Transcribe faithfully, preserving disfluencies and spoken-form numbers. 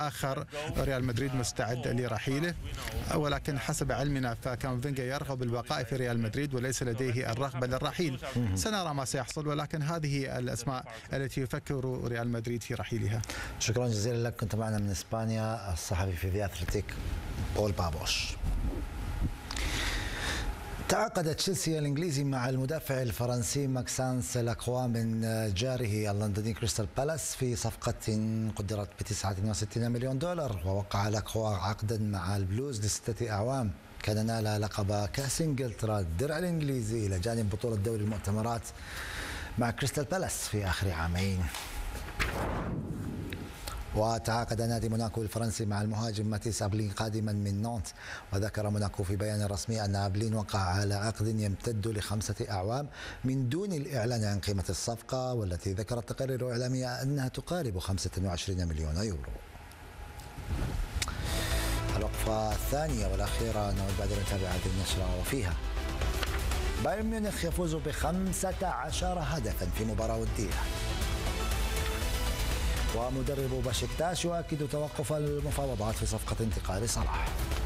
الآخر ريال مدريد مستعد لرحيله، ولكن حسب علمنا فكامافينجا يرغب بالبقاء في ريال مدريد وليس لديه الرغبة للرحيل. سنرى ما سيحصل، ولكن هذه الأسماء التي يفكر ريال مدريد في رحيلها. شكرا جزيلا لك. كنت معنا من إسبانيا الصحفي في ذا أثليتيك بول بابوش. تعاقد تشيلسي الإنجليزي مع المدافع الفرنسي ماكسانس لاكوا من جاره اللندني كريستال بالاس في صفقة قدرت ب تسعة وستين مليون دولار. ووقع لاكوا عقدا مع البلوز لستة أعوام كان نال لقب كأس إنجلترا الدرع الإنجليزي إلى جانب بطولة دوري المؤتمرات مع كريستال بالاس في آخر عامين. وتعاقد نادي موناكو الفرنسي مع المهاجم ماتيس أبلين قادما من نونت. وذكر موناكو في بيان رسمي أن أبلين وقع على عقد يمتد لخمسة أعوام من دون الإعلان عن قيمة الصفقة، والتي ذكرت تقارير إعلامية أنها تقارب خمسة وعشرين مليون يورو. الوقفة الثانية والأخيرة نعود بعد أن نتابع هذه النشرة وفيها: بايرن ميونخ يفوز بخمسة عشر هدفا في مباراة ودية. ومدرب بشكتاش يؤكد توقف المفاوضات في صفقة انتقال صلاح.